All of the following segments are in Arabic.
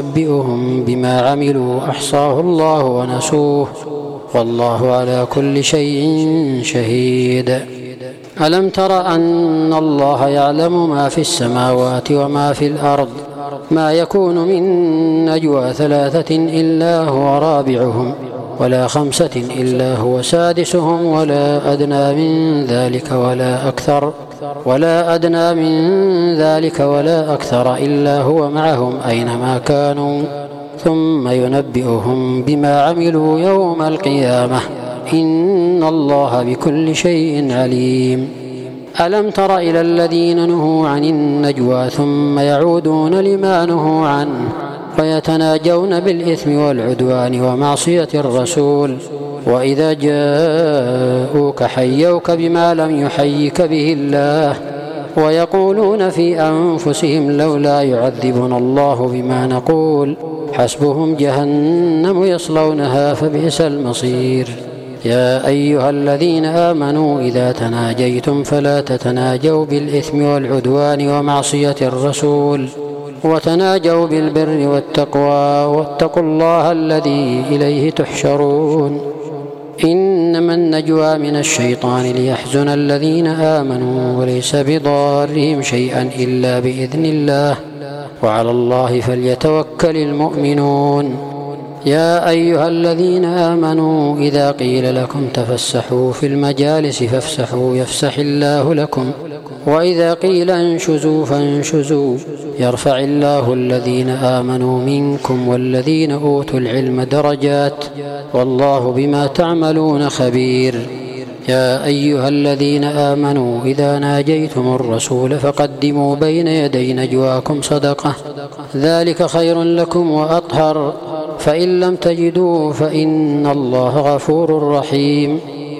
ينبئهم بما عملوا أحصاه الله ونسوه والله على كل شيء شهيد. ألم تر أن الله يعلم ما في السماوات وما في الأرض ما يكون من نجوى 3 إلا هو رابعهم ولا 5 إلا هو سادسهم ولا أدنى من ذلك ولا أكثر إلا هو معهم أينما كانوا ثم ينبئهم بما عملوا يوم القيامة إن الله بكل شيء عليم. ألم تر إلى الذين نهوا عن النجوى ثم يعودون لما نهوا عنه ويتناجون بالإثم والعدوان ومعصية الرسول وإذا جاءوك حيوك بما لم يحيك به الله ويقولون في أنفسهم لولا يعذبنا الله بما نقول حسبهم جهنم يصلونها فبئس المصير. يا أيها الذين آمنوا إذا تناجيتم فلا تتناجوا بالإثم والعدوان ومعصية الرسول وتناجوا بالبر والتقوى واتقوا الله الذي إليه تحشرون. إنما النجوى من الشيطان ليحزن الذين آمنوا وليس بضارهم شيئا إلا بإذن الله وعلى الله فليتوكل المؤمنون. يا أيها الذين آمنوا إذا قيل لكم تفسحوا في المجالس فافسحوا يفسح الله لكم وإذا قيل انشزوا فانشزوا يرفع الله الذين آمنوا منكم والذين أوتوا العلم درجات والله بما تعملون خبير. يا أيها الذين آمنوا إذا ناجيتم الرسول فقدموا بين يدي نجواكم صدقة ذلك خير لكم وأطهر فإن لم تجدوا فإن الله غفور رحيم.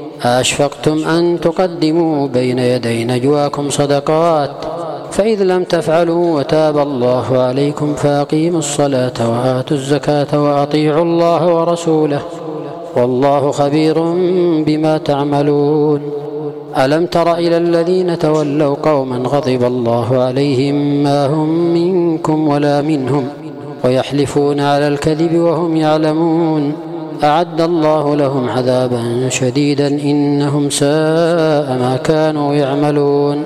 أشفقتم أن تقدموا بين يدي نجواكم صدقات فإذ لم تفعلوا وتاب الله عليكم فأقيموا الصلاة وآتوا الزكاة وأطيعوا الله ورسوله والله خبير بما تعملون. ألم تر إلى الذين تولوا قوما غضب الله عليهم ما هم منكم ولا منهم ويحلفون على الكذب وهم يعلمون أعد الله لهم عذابا شديدا إنهم ساء ما كانوا يعملون.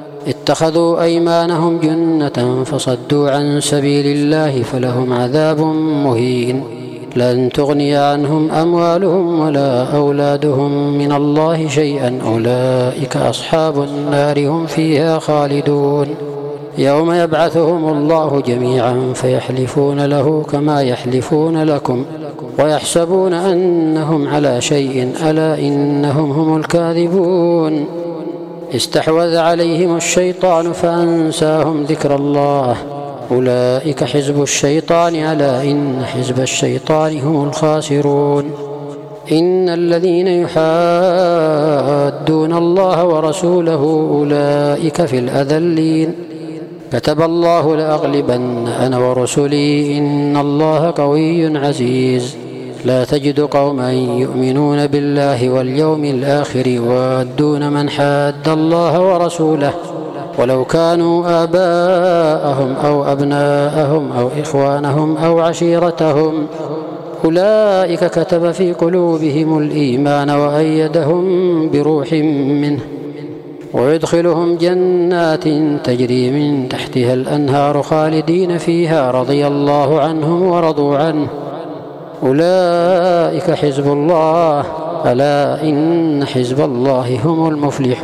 اتخذوا أيمانهم جنة فصدوا عن سبيل الله فلهم عذاب مهين لن تغني عنهم أموالهم ولا أولادهم من الله شيئا أولئك أصحاب النار هم فيها خالدون. يوم يبعثهم الله جميعا فيحلفون له كما يحلفون لكم ويحسبون أنهم على شيء ألا إنهم هم الكاذبون. استحوذ عليهم الشيطان فأنساهم ذكر الله أولئك حزب الشيطان ألا إن حزب الشيطان هم الخاسرون. إن الذين يحادون الله ورسوله أولئك في الأذلين كتب الله لأغلبن أنا ورسلي إن الله قوي عزيز. لا تجد قوما يؤمنون بالله واليوم الآخر يوادون من حاد الله ورسوله ولو كانوا آباءهم أو أبناءهم أو إخوانهم أو عشيرتهم أولئك كتب في قلوبهم الإيمان وأيدهم بروح منه ويدخلهم جنات تجري من تحتها الأنهار خالدين فيها رضي الله عنهم ورضوا عنه أولئك حزب الله ألا إن حزب الله هم المفلحون.